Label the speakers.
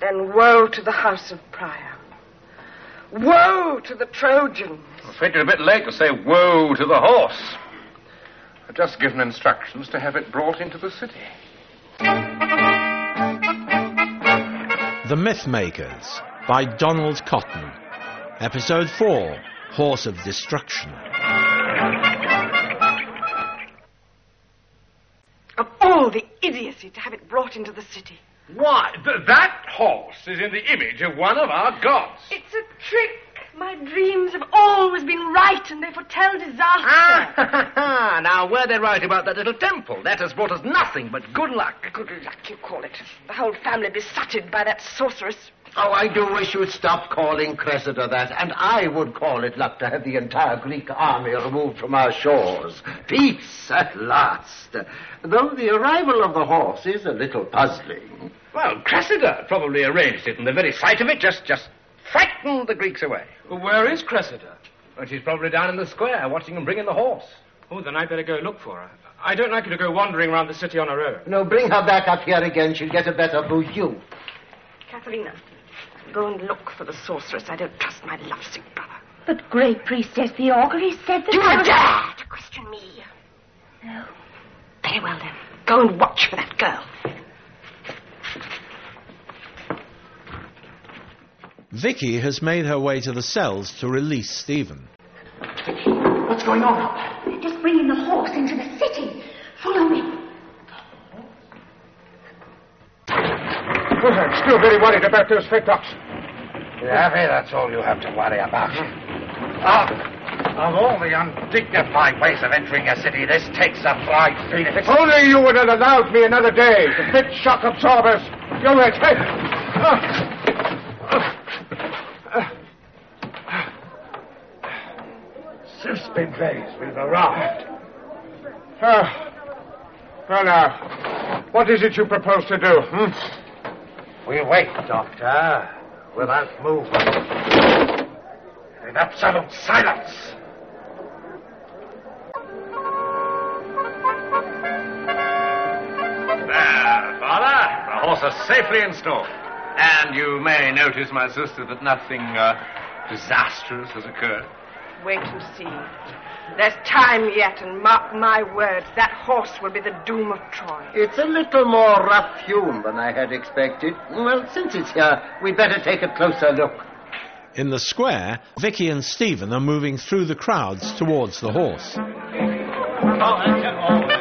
Speaker 1: Then woe to the house of Priam. Woe to the Trojans.
Speaker 2: I'm afraid you're a bit late to say woe to the horse. I've just given instructions to have it brought into the city.
Speaker 3: The Mythmakers by Donald Cotton. Episode 4, Horse of Destruction.
Speaker 1: Of all the idiocy to have it brought into the city.
Speaker 2: Why, that horse is in the image of one of our gods.
Speaker 1: It's a trick. My dreams have always been right, and they foretell disaster.
Speaker 2: Now, were they right about that little temple? That has brought us nothing but good luck.
Speaker 1: Good luck, you call it. The whole family besotted by that sorceress.
Speaker 4: Oh, I do wish you'd stop calling Cressida that, and I would call it luck to have the entire Greek army removed from our shores. Peace at last. Though the arrival of the horse is a little puzzling.
Speaker 2: Well, Cressida probably arranged it, and the very sight of it just frightened the Greeks away.
Speaker 5: Well, where is Cressida?
Speaker 2: Well, she's probably down in the square watching them bring in the horse.
Speaker 5: Oh, then I'd better go look for her. I don't like her to go wandering around the city on her own.
Speaker 4: No, bring her back up here again. She'll get a better you.
Speaker 1: Katharina, go and look for the sorceress. I don't trust my lovesick brother.
Speaker 6: But, Great Priestess, the augury said that...
Speaker 1: Do you dare to question me?
Speaker 6: No.
Speaker 1: Very well, then. Go and watch for that girl.
Speaker 3: Vicky has made her way to the cells to release Stephen.
Speaker 4: What's going on?
Speaker 6: They're just bringing the horse into the city. Follow me.
Speaker 2: Well, I'm still very worried about those fake ducks.
Speaker 4: Happy, that's all you have to worry about. Of all the undignified ways of entering a city, this takes a bright phoenix.
Speaker 2: If only you would have allowed me another day to fit shock absorbers. You're right.
Speaker 4: Suspendres, we've arrived.
Speaker 2: Well now, what is it you propose to do,
Speaker 4: We wait, Doctor, without movement. In absolute silence.
Speaker 2: There, Father. The horse is safely installed. And you may notice, my sister, that nothing disastrous has occurred.
Speaker 1: Wait and see. There's time yet, and mark my words, that horse will be the doom of Troy.
Speaker 4: It's a little more rough-hewn than I had expected. Well, since it's here, we'd better take a closer look.
Speaker 3: In the square, Vicky and Stephen are moving through the crowds towards the horse.
Speaker 4: Oh,